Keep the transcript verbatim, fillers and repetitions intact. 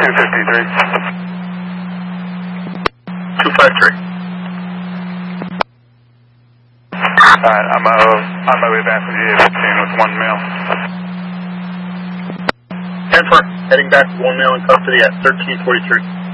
two fifty-three. two five three. Alright, I'm uh, on my way back from the A fifteen with one male. ten four, heading back with one male in custody at thirteen forty-three.